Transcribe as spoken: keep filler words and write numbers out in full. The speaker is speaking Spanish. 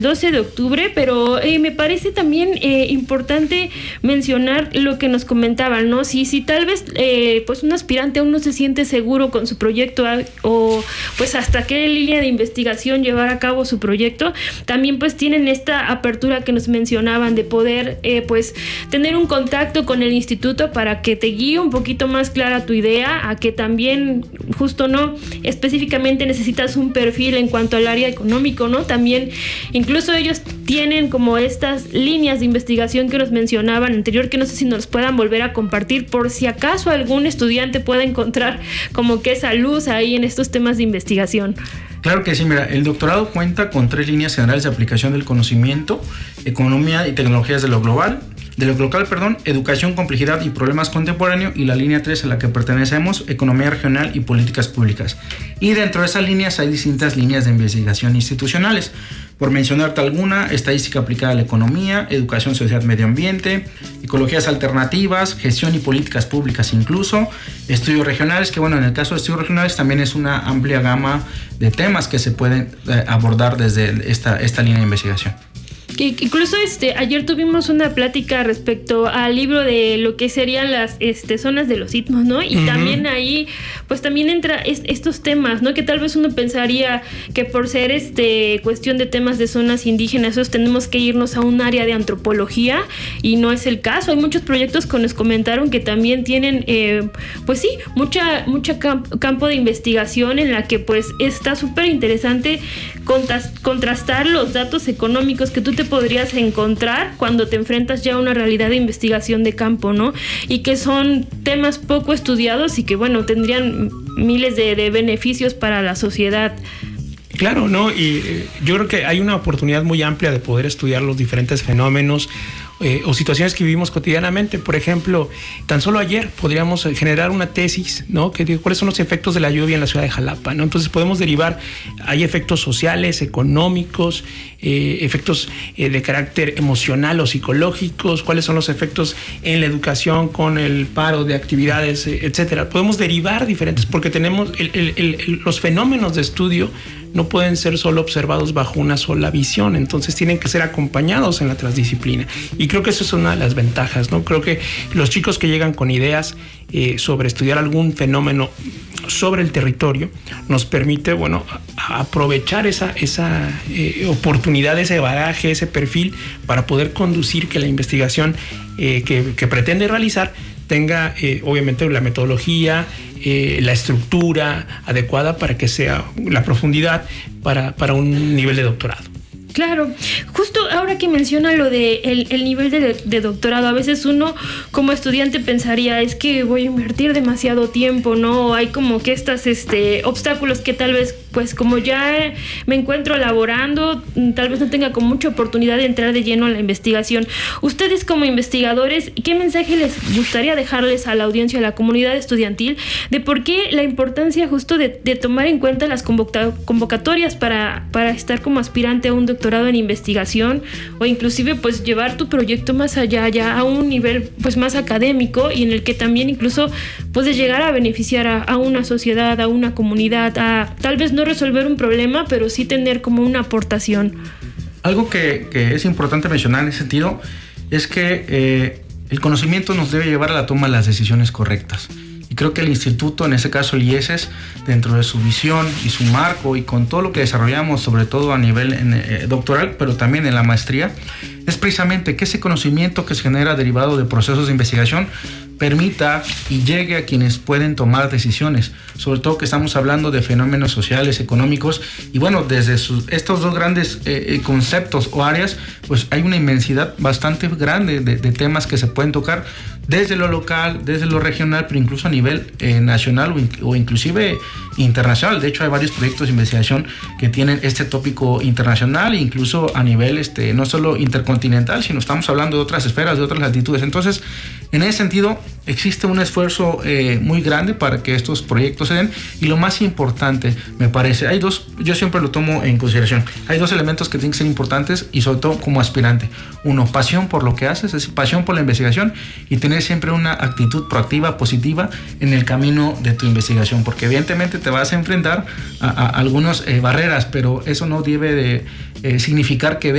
doce de octubre, pero eh, me parece también eh, importante mencionar lo que nos comentaban, ¿no? Si, si tal vez eh, pues un aspirante aún no se siente seguro con su proyecto a, o pues hasta qué línea de investigación llevar a cabo su proyecto, también pues tienen esta apertura que nos mencionaban de poder eh, pues tener un contacto con el instituto para que te guíe un poquito más clara tu idea, a que también justo no específicamente necesitas un perfil en cuanto al área económico, ¿no? También incluso Incluso ellos tienen como estas líneas de investigación que nos mencionaban anterior, que no sé si nos puedan volver a compartir por si acaso algún estudiante pueda encontrar como que esa luz ahí en estos temas de investigación. Claro que sí, mira, el doctorado cuenta con tres líneas generales de aplicación del conocimiento: economía y tecnologías de lo global, de lo local, perdón, educación, complejidad y problemas contemporáneos, y la línea tres a la que pertenecemos, economía regional y políticas públicas. Y dentro de esas líneas hay distintas líneas de investigación institucionales. Por mencionarte alguna: estadística aplicada a la economía, educación, sociedad, medio ambiente, ecologías alternativas, gestión y políticas públicas incluso, estudios regionales, que bueno, en el caso de estudios regionales también es una amplia gama de temas que se pueden eh, abordar desde esta, esta línea de investigación. Que incluso este ayer tuvimos una plática respecto al libro de lo que serían las este zonas de los istmos, ¿no? Y uh-huh. también ahí pues también entra es, estos temas, ¿no? Que tal vez uno pensaría que por ser este cuestión de temas de zonas indígenas, esos tenemos que irnos a un área de antropología, y no es el caso. Hay muchos proyectos que nos comentaron que también tienen eh, pues sí, mucha mucha camp- campo de investigación en la que pues está súper interesante contrast- contrastar los datos económicos que tú te podrías encontrar cuando te enfrentas ya a una realidad de investigación de campo, ¿no? Y que son temas poco estudiados y que, bueno, tendrían miles de, de beneficios para la sociedad. Claro, ¿no? Y eh, yo creo que hay una oportunidad muy amplia de poder estudiar los diferentes fenómenos eh, o situaciones que vivimos cotidianamente. Por ejemplo, tan solo ayer podríamos generar una tesis, ¿no? Que diga cuáles son los efectos de la lluvia en la ciudad de Jalapa, ¿no? Entonces podemos derivar, hay efectos sociales, económicos, eh, efectos eh, de carácter emocional o psicológicos, cuáles son los efectos en la educación con el paro de actividades, eh, etcétera. Podemos derivar diferentes, porque tenemos el, el, el, los fenómenos de estudio no pueden ser solo observados bajo una sola visión, entonces tienen que ser acompañados en la transdisciplina. Y creo que eso es una de las ventajas, ¿no? Creo que los chicos que llegan con ideas eh, sobre estudiar algún fenómeno sobre el territorio nos permite, bueno, a, a aprovechar esa, esa eh, oportunidad, ese bagaje, ese perfil para poder conducir que la investigación eh, que, que pretende realizar tenga eh, obviamente la metodología, eh, la estructura adecuada para que sea la profundidad para, para un nivel de doctorado. Claro, justo ahora que menciona lo de el, el nivel de, de doctorado, a veces uno como estudiante pensaría, es que voy a invertir demasiado tiempo, ¿no? Hay como que estos este, obstáculos que tal vez, pues como ya me encuentro laborando, tal vez no tenga con mucha oportunidad de entrar de lleno a la investigación. Ustedes como investigadores, ¿qué mensaje les gustaría dejarles a la audiencia, a la comunidad estudiantil, de por qué la importancia justo de, de tomar en cuenta las convoca- convocatorias para, para estar como aspirante a un doctorado doctorado en investigación, o inclusive pues llevar tu proyecto más allá, ya a un nivel pues más académico, y en el que también incluso puedes llegar a beneficiar a, a una sociedad, a una comunidad, a tal vez no resolver un problema, pero sí tener como una aportación? Algo que, que es importante mencionar en ese sentido es que eh, el conocimiento nos debe llevar a la toma de las decisiones correctas. Y creo que el instituto, en ese caso el I E S E S, dentro de su visión y su marco y con todo lo que desarrollamos, sobre todo a nivel en, eh, doctoral, pero también en la maestría, es precisamente que ese conocimiento que se genera derivado de procesos de investigación permita y llegue a quienes pueden tomar decisiones, sobre todo que estamos hablando de fenómenos sociales, económicos, y bueno, desde sus, estos dos grandes eh, conceptos o áreas, pues hay una inmensidad bastante grande de, de temas que se pueden tocar desde lo local, desde lo regional, pero incluso a nivel eh, nacional o, in, o inclusive internacional. De hecho, hay varios proyectos de investigación que tienen este tópico internacional e incluso a nivel este, no solo intercontinental, sino estamos hablando de otras esferas, de otras latitudes. Entonces, en ese sentido, existe un esfuerzo eh, muy grande para que estos proyectos se den, y lo más importante, me parece, hay dos, yo siempre lo tomo en consideración, hay dos elementos que tienen que ser importantes, y sobre todo como aspirante. Uno, pasión por lo que haces, es decir, pasión por la investigación, y tener siempre una actitud proactiva, positiva en el camino de tu investigación, porque evidentemente te vas a enfrentar a, a algunas eh, barreras, pero eso no debe de eh, significar que